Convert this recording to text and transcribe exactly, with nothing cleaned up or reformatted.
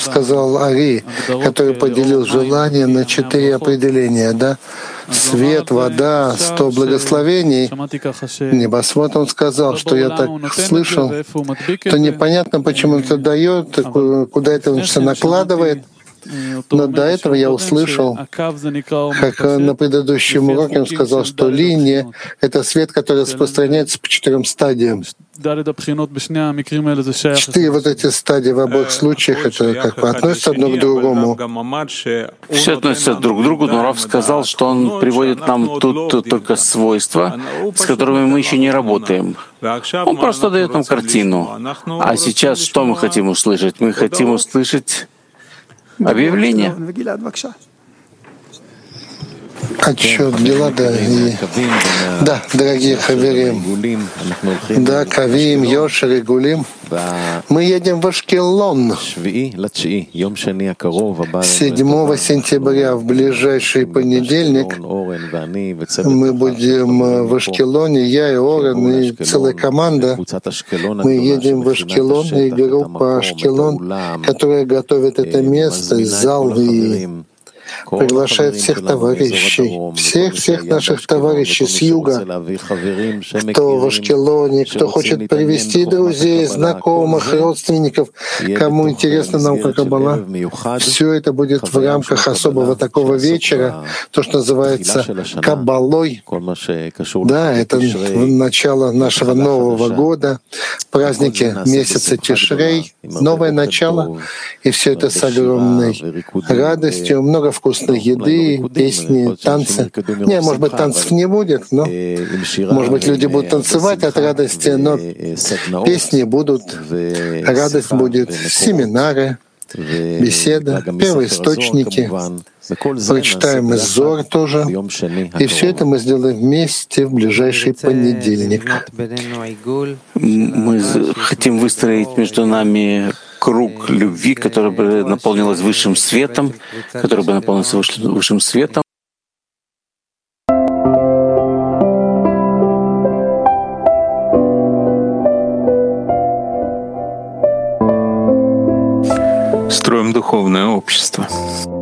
сказал Ари, который поделил желание на четыре определения, да? Свет, вода, сто благословений, небосвод. Он сказал, что я так слышал, то непонятно, почему он это дает, куда это он все накладывает. Но до этого я услышал, как на предыдущем уроке он сказал, что линия — это свет, который распространяется по четырем стадиям. Четыре вот эти стадии в обоих случаях, это как бы относятся одно к другому. Все относятся друг к другу, но Рав сказал, что он приводит нам тут только свойства, с которыми мы еще не работаем. Он просто дает нам картину. А сейчас что мы хотим услышать? Мы хотим услышать объявление. Отчет Гилада и... Да, дорогие хаверим, да, Кавим, Йошер и Гулим, мы едем в Ашкелон седьмого сентября, в ближайший понедельник. Мы будем в Ашкелоне, я и Орен, и целая команда. Мы едем в Ашкелон, и группа Ашкелон, которая готовит это место, зал и приглашает всех товарищей, всех-всех наших товарищей с юга, кто в Ашкелоне, кто хочет привести друзей, знакомых, родственников, кому интересно наука Каббала. Все это будет в рамках особого такого вечера, то, что называется Каббалой. Да, это начало нашего Нового года, праздники месяца Тишрей, новое начало, и все это с огромной радостью, много вкусной еды, песни, танцы. Не, может быть, танцев не будет, но, может быть, люди будут танцевать от радости, но песни будут, радость будет, семинары, беседа, первоисточники. Прочитаем из Зор тоже. И все это мы сделаем вместе в ближайший понедельник. Мы хотим выстроить между нами круг любви, который бы наполнилась высшим светом, который бы наполнился высшим светом. Строим духовное общество.